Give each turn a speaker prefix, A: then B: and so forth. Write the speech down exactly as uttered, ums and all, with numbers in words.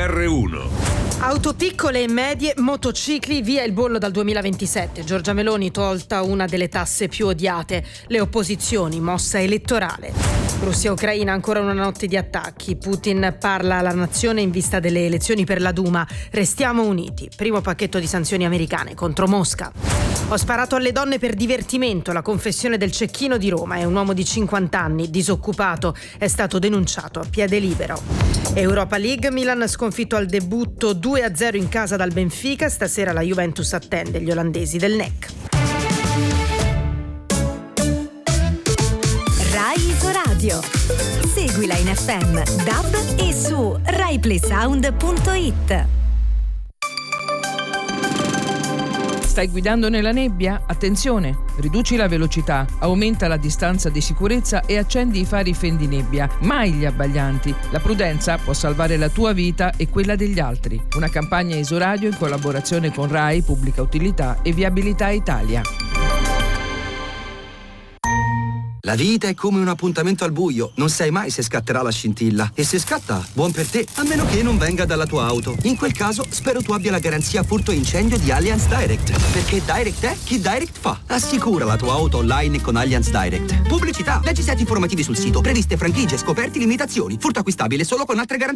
A: R uno.
B: Auto piccole e medie, motocicli, via il bollo dal duemilaventisette. Giorgia Meloni tolta una delle tasse più odiate. Le opposizioni, mossa elettorale. Russia-Ucraina, ancora una notte di attacchi. Putin parla alla nazione in vista delle elezioni per la Duma. Restiamo uniti. Primo pacchetto di sanzioni americane contro Mosca. Ho sparato alle donne per divertimento. La confessione del cecchino di Roma. È un uomo di cinquanta anni, disoccupato. È stato denunciato a piede libero. Europa League, Milan sconfitto al debutto due a zero in casa dal Benfica. Stasera la Juventus attende gli olandesi del N E C.
C: Rai Radio. Seguila in F M, D A B e su rai play sound punto it.
D: Stai guidando nella nebbia? Attenzione! Riduci la velocità, aumenta la distanza di sicurezza e accendi i fari fendinebbia. Mai gli abbaglianti. La prudenza può salvare la tua vita e quella degli altri. Una campagna Isoradio in collaborazione con Rai, Pubblica Utilità e Viabilità Italia.
E: La vita è come un appuntamento al buio, non sai mai se scatterà la scintilla. E se scatta, buon per te, a meno che non venga dalla tua auto. In quel caso, spero tu abbia la garanzia furto e incendio di Allianz Direct. Perché Direct è chi Direct fa. Assicura la tua auto online con Allianz Direct. Pubblicità, leggi set informativi sul sito, previste franchigie, scoperti, limitazioni. Furto acquistabile solo con altre garanzie.